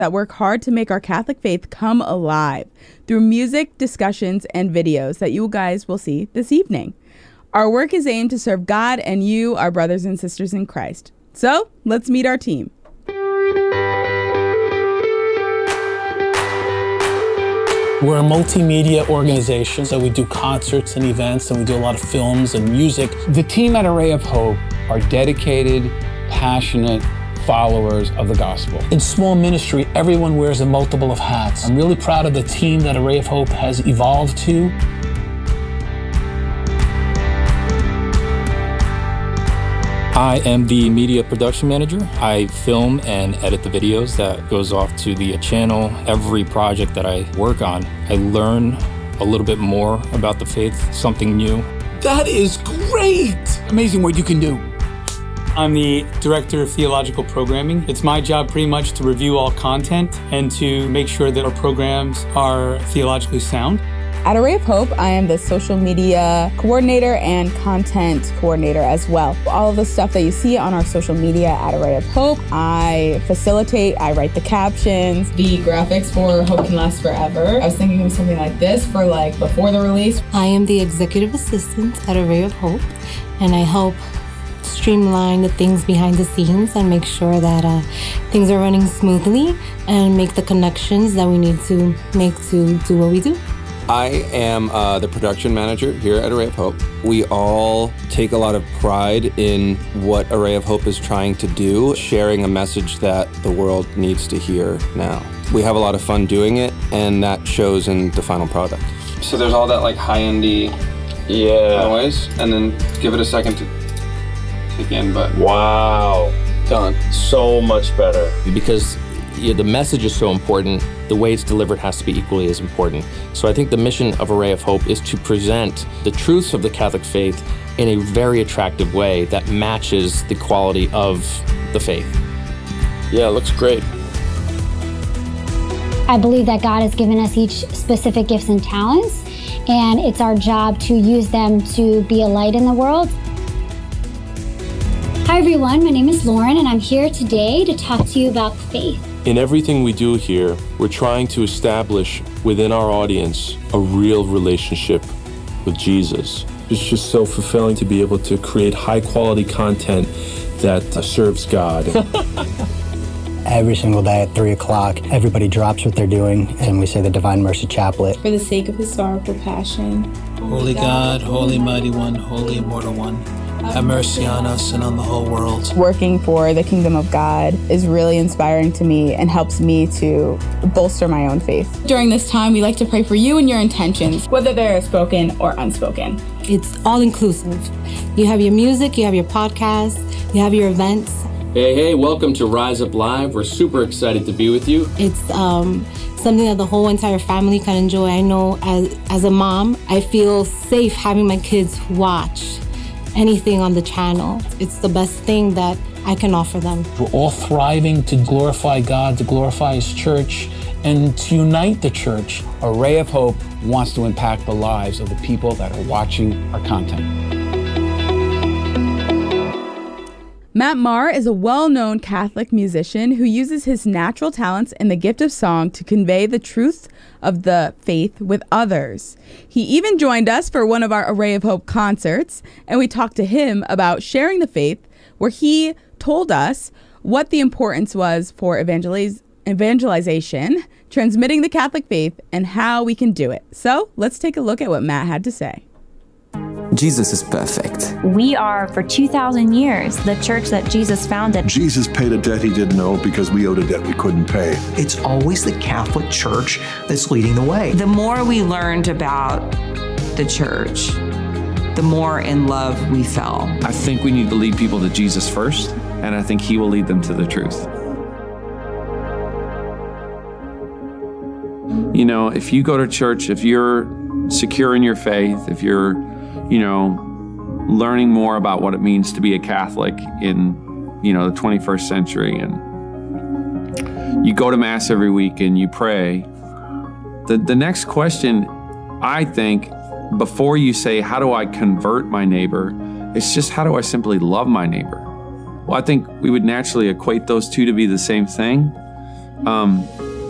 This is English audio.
that work hard to make our Catholic faith come alive through music, discussions, and videos that you guys will see this evening. Our work is aimed to serve God and you, our brothers and sisters in Christ. So let's meet our team. We're a multimedia organization, so we do concerts and events, and we do a lot of films and music. The team at Array of Hope are dedicated, passionate followers of the gospel. In small ministry, everyone wears a multiple of hats. I'm really proud of the team that Array of Hope has evolved to. I am the media production manager. I film and edit the videos that goes off to the channel. Every project that I work on, I learn a little bit more about the faith, something new. That is great! Amazing what you can do. I'm the director of theological programming. It's my job pretty much to review all content and to make sure that our programs are theologically sound. At Array of Hope, I am the social media coordinator and content coordinator as well. All of the stuff that you see on our social media at Array of Hope, I facilitate, I write the captions, the graphics for Hope Can Last Forever. I was thinking of something like this for like before the release. I am the executive assistant at Array of Hope, and I help streamline the things behind the scenes and make sure that things are running smoothly and make the connections that we need to make to do what we do. I am the production manager here at Array of Hope. We all take a lot of pride in what Array of Hope is trying to do, sharing a message that the world needs to hear now. We have a lot of fun doing it, and that shows in the final product. So there's all that like high-endy noise, and then give it a second to kick in, but wow, done. So much better. Because the message is so important, the way it's delivered has to be equally as important. So I think the mission of Array of Hope is to present the truths of the Catholic faith in a very attractive way that matches the quality of the faith. Yeah, it looks great. I believe that God has given us each specific gifts and talents, and it's our job to use them to be a light in the world. Hi everyone, my name is Lauren, and I'm here today to talk to you about faith. In everything we do here, we're trying to establish within our audience a real relationship with Jesus. It's just so fulfilling to be able to create high-quality content that serves God. Every single day at 3 o'clock, everybody drops what they're doing, and we say the Divine Mercy Chaplet. For the sake of his sorrowful passion. Holy God, Holy Mighty One, Holy Immortal One, have mercy on us and on the whole world. Working for the kingdom of God is really inspiring to me and helps me to bolster my own faith. During this time, we like to pray for you and your intentions, whether they're spoken or unspoken. It's all inclusive. You have your music, you have your podcast, you have your events. Hey, welcome to Rise Up Live. We're super excited to be with you. It's something that the whole entire family can enjoy. I know as a mom, I feel safe having my kids watch anything on the channel. It's the best thing that I can offer them. We're all thriving to glorify God, to glorify His church, and to unite the church. Array of Hope wants to impact the lives of the people that are watching our content. Matt Maher is a well-known Catholic musician who uses his natural talents and the gift of song to convey the truth of the faith with others. He even joined us for one of our Array of Hope concerts, and we talked to him about sharing the faith, where he told us what the importance was for evangelization, transmitting the Catholic faith, and how we can do it. So let's take a look at what Matt had to say. Jesus is perfect. We are, for 2,000 years, the church that Jesus founded. Jesus paid a debt he didn't owe because we owed a debt we couldn't pay. It's always the Catholic Church that's leading the way. The more we learned about the church, the more in love we fell. I think we need to lead people to Jesus first, and I think he will lead them to the truth. You know, if you go to church, if you're secure in your faith, if you're learning more about what it means to be a Catholic in, the 21st century, and you go to Mass every week and you pray, the next question, I think, before you say, how do I convert my neighbor, it's just, how do I simply love my neighbor? Well, I think we would naturally equate those two to be the same thing.